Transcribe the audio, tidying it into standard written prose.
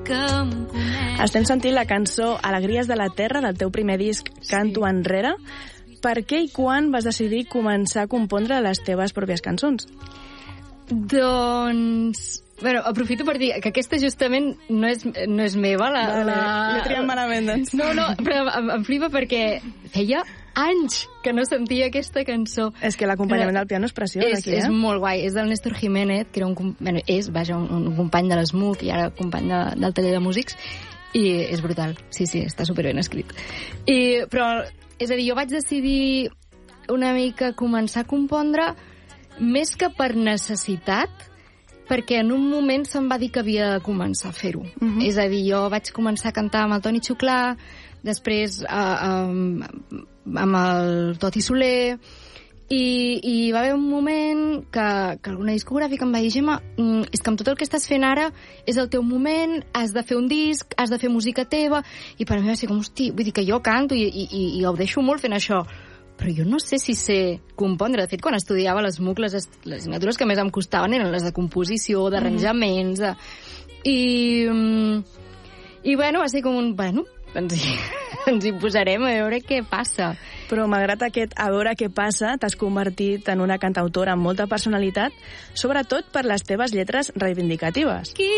Estem sentint la cançó Alegries de la Terra del teu primer disc Canto Enrere. Per què i quan vas decidir començar a compondre les teves pròpies cançons? Doncs... Bueno, aprofito per dir que aquesta justament no és meva. L'he triat malament, doncs. No, però em flipa perquè feia anys que no sentia aquesta cançó. És que l'acompanyament del piano és preciós, aquí, És molt guai. És del Néstor Jiménez, que era un company de l'SMUC i ara company del taller de músics, i és brutal. Sí, està superben escrit. Però, és a dir, jo vaig decidir una mica començar a compondre més que per necessitat, perquè en un moment se'm va dir que havia de començar a fer-ho. És a dir, jo vaig començar a cantar amb el Toni Xuclà, després amb el Toti Soler, i va haver un moment que alguna discogràfica em va dir: Gemma, és que amb tot el que estàs fent ara és el teu moment, has de fer un disc, has de fer música teva, i per a mi va ser com, hosti, vull dir que jo canto i ho deixo molt fent això, però jo no sé si sé compondre. De fet, quan estudiava a l'SMUC, les assignatures que més em costaven eren les de composició, d'arranjaments, i bueno, va ser com un... Bueno, ens hi posarem a veure què passa. Però malgrat aquest a veure què passa, t'has convertit en una cantautora amb molta personalitat, sobretot per les teves lletres reivindicatives.